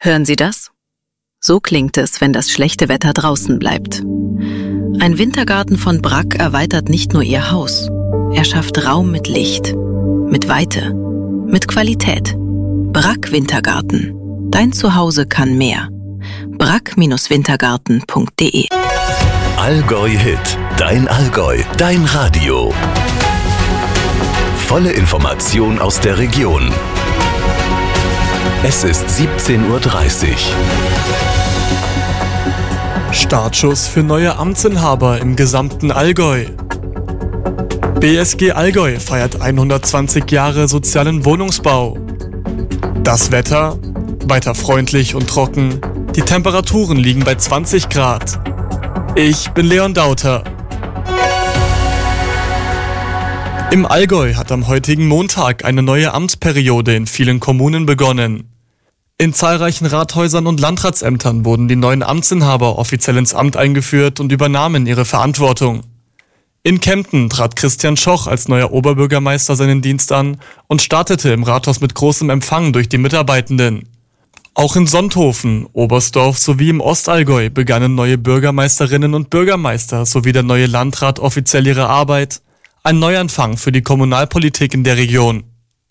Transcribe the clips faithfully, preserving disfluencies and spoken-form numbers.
Hören Sie das? So klingt es, wenn das schlechte Wetter draußen bleibt. Ein Wintergarten von Brack erweitert nicht nur Ihr Haus. Er schafft Raum mit Licht, mit Weite, mit Qualität. Brack Wintergarten. Dein Zuhause kann mehr. brack Wintergarten punkt de Allgäu Hit. Dein Allgäu. Dein Radio. Volle Information aus der Region. Es ist siebzehn Uhr dreißig. Startschuss für neue Amtsinhaber im gesamten Allgäu. B S G Allgäu feiert hundertzwanzig Jahre sozialen Wohnungsbau. Das Wetter? Weiter freundlich und trocken. Die Temperaturen liegen bei zwanzig Grad. Ich bin Leon Dauter. Im Allgäu hat am heutigen Montag eine neue Amtsperiode in vielen Kommunen begonnen. In zahlreichen Rathäusern und Landratsämtern wurden die neuen Amtsinhaber offiziell ins Amt eingeführt und übernahmen ihre Verantwortung. In Kempten trat Christian Schoch als neuer Oberbürgermeister seinen Dienst an und startete im Rathaus mit großem Empfang durch die Mitarbeitenden. Auch in Sonthofen, Oberstdorf sowie im Ostallgäu begannen neue Bürgermeisterinnen und Bürgermeister sowie der neue Landrat offiziell ihre Arbeit. Ein Neuanfang für die Kommunalpolitik in der Region.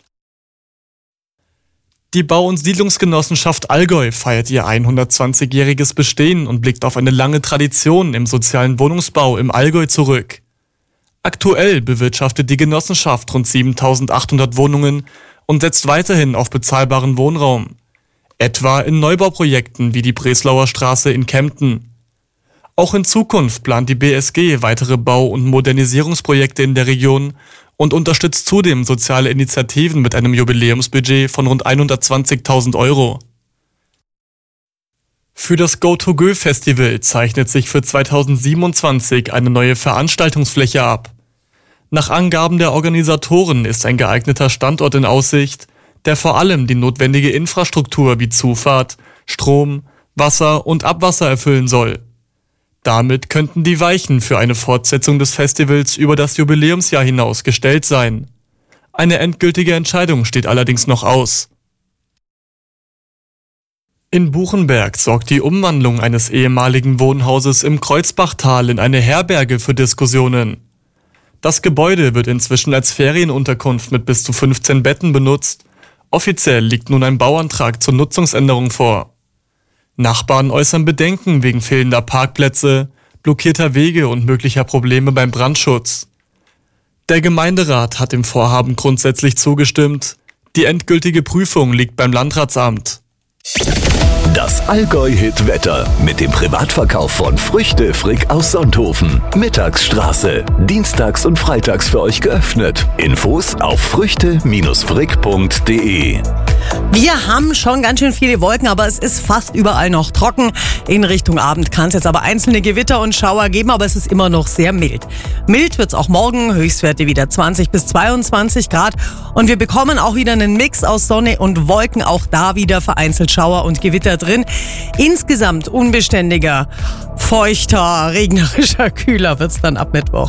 Die Bau- und Siedlungsgenossenschaft Allgäu feiert ihr hundertzwanzigjähriges Bestehen und blickt auf eine lange Tradition im sozialen Wohnungsbau im Allgäu zurück. Aktuell bewirtschaftet die Genossenschaft rund siebentausendachthundert Wohnungen und setzt weiterhin auf bezahlbaren Wohnraum. Etwa in Neubauprojekten wie die Breslauer Straße in Kempten. Auch in Zukunft plant die B S G weitere Bau- und Modernisierungsprojekte in der Region und unterstützt zudem soziale Initiativen mit einem Jubiläumsbudget von rund hundertzwanzigtausend Euro. Für das Go-To-Go-Festival zeichnet sich für zweitausendsiebenundzwanzig eine neue Veranstaltungsfläche ab. Nach Angaben der Organisatoren ist ein geeigneter Standort in Aussicht, der vor allem die notwendige Infrastruktur wie Zufahrt, Strom, Wasser und Abwasser erfüllen soll. Damit könnten die Weichen für eine Fortsetzung des Festivals über das Jubiläumsjahr hinaus gestellt sein. Eine endgültige Entscheidung steht allerdings noch aus. In Buchenberg sorgt die Umwandlung eines ehemaligen Wohnhauses im Kreuzbachtal in eine Herberge für Diskussionen. Das Gebäude wird inzwischen als Ferienunterkunft mit bis zu fünfzehn Betten benutzt. Offiziell liegt nun ein Bauantrag zur Nutzungsänderung vor. Nachbarn äußern Bedenken wegen fehlender Parkplätze, blockierter Wege und möglicher Probleme beim Brandschutz. Der Gemeinderat hat dem Vorhaben grundsätzlich zugestimmt. Die endgültige Prüfung liegt beim Landratsamt. Das Allgäu-Hit-Wetter mit dem Privatverkauf von Früchte Frick aus Sonthofen. Mittagsstraße. Dienstags und freitags für euch geöffnet. Infos auf früchte frick punkt de. Wir haben schon ganz schön viele Wolken, aber es ist fast überall noch trocken. In Richtung Abend kann es jetzt aber einzelne Gewitter und Schauer geben, aber es ist immer noch sehr mild. Mild wird es auch morgen, Höchstwerte wieder zwanzig bis zweiundzwanzig Grad. Und wir bekommen auch wieder einen Mix aus Sonne und Wolken, auch da wieder vereinzelt Schauer und Gewitter drin. Insgesamt unbeständiger, feuchter, regnerischer, kühler wird es dann ab Mittwoch.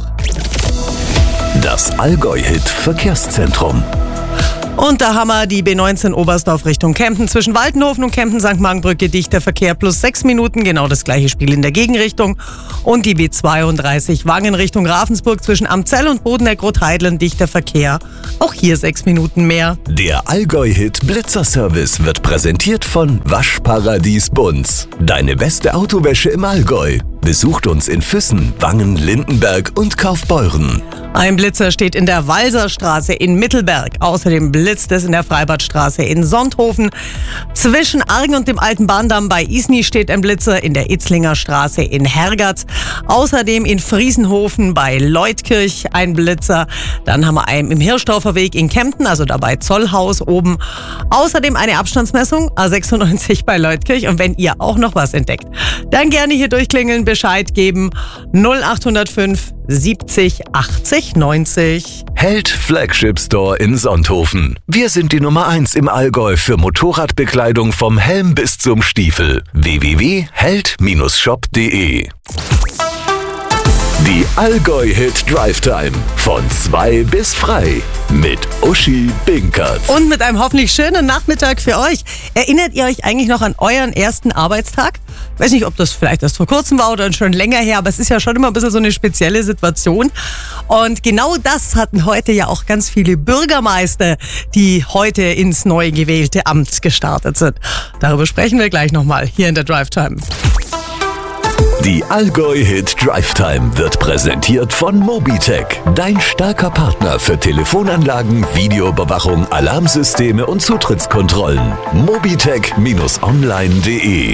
Das Allgäu-Hit-Verkehrszentrum. Und da haben wir die B neunzehn Oberstdorf Richtung Kempten. Zwischen Waltenhofen und Kempten-Sankt Markenbrücke dichter Verkehr plus sechs Minuten. Genau das gleiche Spiel in der Gegenrichtung. Und die B zweiunddreißig Wangen Richtung Ravensburg zwischen Amzell und Bodeneck-Rotheidlen dichter Verkehr. Auch hier sechs Minuten mehr. Der Allgäu-Hit Blitzer-Service wird präsentiert von Waschparadies Bunz. Deine beste Autowäsche im Allgäu. Besucht uns in Füssen, Wangen, Lindenberg und Kaufbeuren. Ein Blitzer steht in der Walserstraße in Mittelberg. Außerdem blitzt es in der Freibadstraße in Sonthofen. Zwischen Argen und dem Alten Bahndamm bei Isny steht ein Blitzer in der Itzlinger Straße in Hergatz. Außerdem in Friesenhofen bei Leutkirch ein Blitzer. Dann haben wir einen im Hirschdorfer Weg in Kempten, also da bei Zollhaus oben. Außerdem eine Abstandsmessung A sechsundneunzig bei Leutkirch. Und wenn ihr auch noch was entdeckt, dann gerne hier durchklingeln, Bescheid geben. null acht null fünf siebzig achtzig neunzig. Held Flagship Store in Sonthofen. Wir sind die Nummer eins im Allgäu für Motorradbekleidung vom Helm bis zum Stiefel. w w w punkt held Bindestrich shop punkt de Die Allgäu-Hit Drive Time von zwei bis frei mit Uschi Binkert. Und mit einem hoffentlich schönen Nachmittag für euch. Erinnert ihr euch eigentlich noch an euren ersten Arbeitstag? Ich weiß nicht, ob das vielleicht erst vor kurzem war oder schon länger her, aber es ist ja schon immer ein bisschen so eine spezielle Situation. Und genau das hatten heute ja auch ganz viele Bürgermeister, die heute ins neu gewählte Amt gestartet sind. Darüber sprechen wir gleich nochmal hier in der Drive Time. Die Allgäu-Hit Drive Time wird präsentiert von Mobitech, dein starker Partner für Telefonanlagen, Videoüberwachung, Alarmsysteme und Zutrittskontrollen. mobitech Bindestrich online punkt de